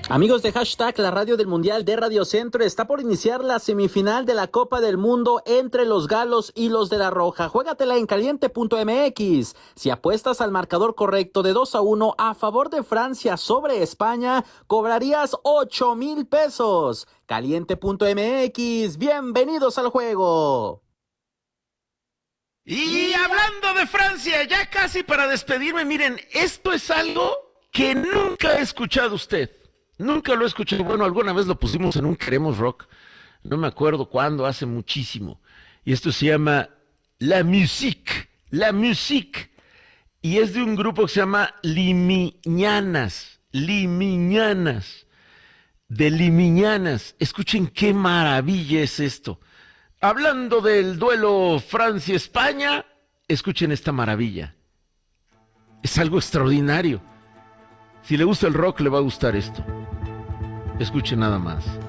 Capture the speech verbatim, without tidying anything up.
Amigos de Hashtag, la radio del Mundial de Radio Centro, está por iniciar la semifinal de la Copa del Mundo entre los Galos y los de la Roja. Juégatela en caliente punto m x. Si apuestas al marcador correcto de dos a uno a favor de Francia sobre España, cobrarías ocho mil pesos. caliente punto m x, bienvenidos al juego. Y hablando de Francia, ya casi para despedirme, miren, esto es algo que nunca ha escuchado usted. Nunca lo he escuchado. Bueno, alguna vez lo pusimos en un Queremos Rock. No me acuerdo cuándo, hace muchísimo. Y esto se llama La Musique. La Musique. Y es de un grupo que se llama Limiñanas. Limiñanas. De Limiñanas. Escuchen qué maravilla es esto. Hablando del duelo Francia-España, escuchen esta maravilla. Es algo extraordinario. Si le gusta el rock, le va a gustar esto. Escuchen nada más.